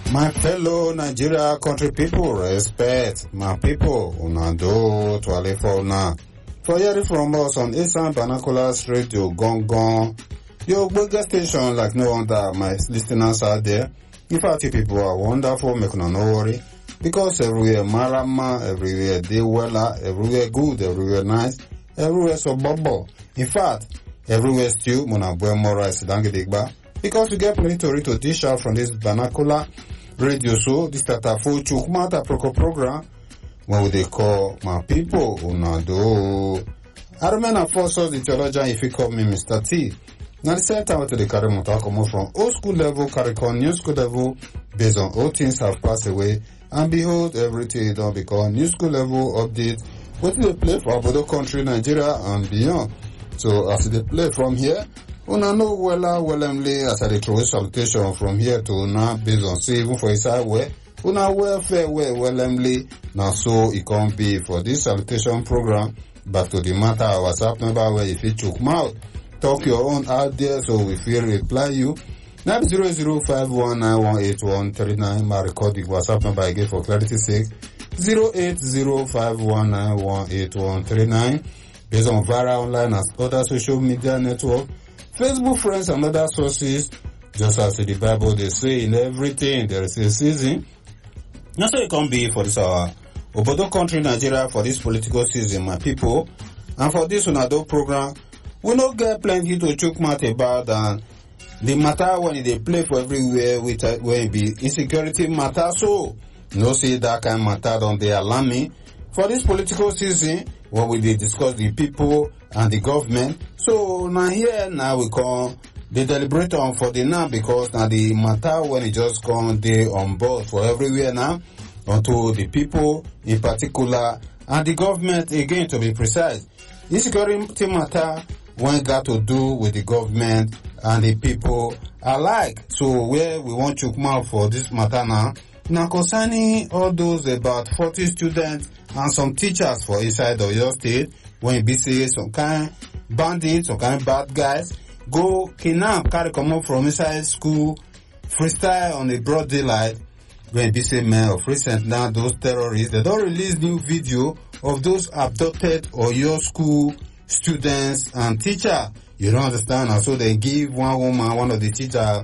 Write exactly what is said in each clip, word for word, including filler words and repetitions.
My fellow Nigeria country people, respect my people. Una do to ale for una. For hearing from us on Eastern Binoculars Radio, Gong Gong. Your bigger station like no wonder my listeners out there. In fact, you people are wonderful, make no worry. Because everywhere marama, everywhere they wella, everywhere good, everywhere nice, everywhere so bubble. In fact, everywhere still, muna bwe mora isidangi digba. Because we get plenty to read to dish out from this vernacular radio show, this tatafo chukmata proko program, when they call my people, una do. I remember first saw the theologian if you call me Mister T. Now the same time to the carry motor come from old school level, carry on new school level, based on all things have passed away, and behold everything don't become new school level update. What do they play for Abodo country, Nigeria and beyond? So as they play from here, una know wella wellemly as I throw salutation from here to now based on say even for inside way. Una welfare well wellemly now so it can't be for this salutation program. Back to the matter our WhatsApp number where if you choke mouth. Talk your own out there so we feel reply you. Now zero zero five one nine one eight one three nine. My recording WhatsApp number again for clarity sake. zero eight zero five one nine one eight one three nine. Based on Vara Online and other social media network, Facebook friends and other sources. Just as the Bible they say in everything there is a season. That's how it can be for this our Obodo country Nigeria for this political season, my people. And for this Unado program, we don't get plenty to choke mouth about, and the matter when they play for everywhere with uh, when it be insecurity matter. So no see that kind of matter don't they alarm me for this political season when we discuss the people and the government. So now here now we come they deliberate on for the now because now the matter when it just come they on board for everywhere now onto the people in particular and the government again to be precise. Insecurity matter when got to do with the government and the people alike. So where we want to come out for this matter now, now concerning all those about forty students and some teachers for inside of your state, when you say some kind bandits, some kind bad guys, go kidnap, carry come up from inside school, freestyle on a broad daylight, when you say man of recent now, those terrorists, they don't release new video of those abducted or your school students and teacher. You don't understand? And so they give one woman, one of the teacher, uh,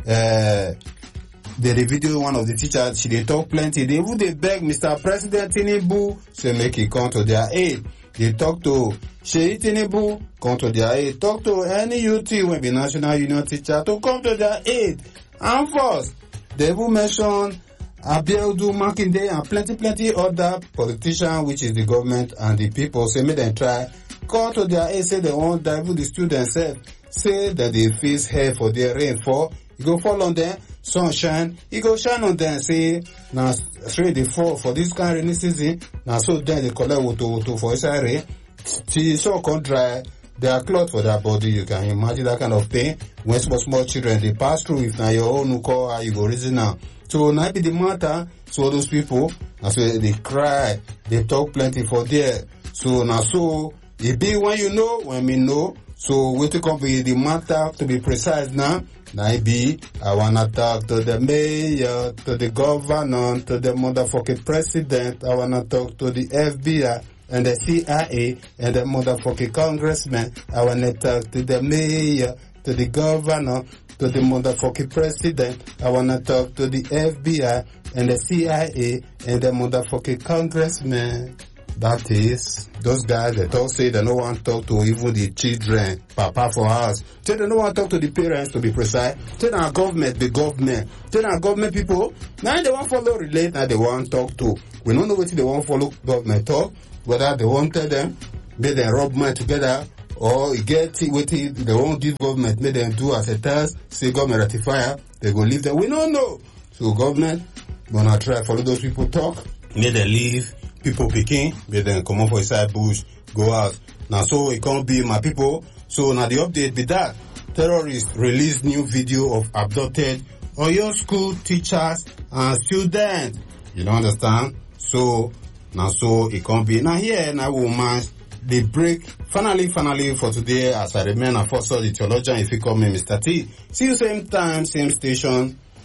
they, the video one of the teachers, she they talk plenty. They would they beg Mister President Tinubu to make it come to their aid. They talk to Sheyi Tinubu, come to their aid. Talk to any U T when be National Union teacher to come to their aid. And first, they will mention Abiodun Makinde and plenty, plenty other politicians, which is the government and the people. Say, make them try. Call to their aid, say they won't divert the students, say, say that they face hair for their rainfall. You go fall on them, sunshine, you go shine on them, say, now straight they fall for this kind of rainy season, now so then they collect water, water for inside rain, till so can dry, their clothes for their body, you can imagine that kind of pain, when small, small children, they pass through, if now your own call, how you go reason now. So now be the matter, so those people, that's why they cry, they talk plenty for there. So now so, it be when you know, when we know. So we take up the matter to be precise now. Now it be, I wanna talk to the mayor, to the governor, to the motherfucking president. I wanna talk to the F B I and the C I A and the motherfucking congressman. I wanna talk to the mayor, to the governor, to the motherfucking president. I wanna talk to the F B I and the C I A and the motherfucking congressman. That is, those guys that all say they don't want to talk to even the children, papa for us. Say they don't want to talk to the parents, to be precise. Say our government, the government. Say our government people, now they want to follow relate, now they want to talk to. We don't know what they want to follow government talk, whether they want to tell them, make them rub mind together, or get what they won't give government, make them do as a task, say government ratifier, they go leave them. We don't know. So government, gonna try to follow those people talk, make them leave. People picking, but then come on for inside bush, go out. Now so it can't be my people. So now the update be that terrorists release new video of abducted or your school teachers and students. You don't understand? So now so it can't be. Now here now woman they break finally finally for today as I remain and first saw the theologian if you call me Mister T. See you same time, same station.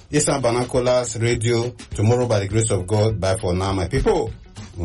Eastern Binoculars Radio tomorrow by the grace of God. Bye for now, my people.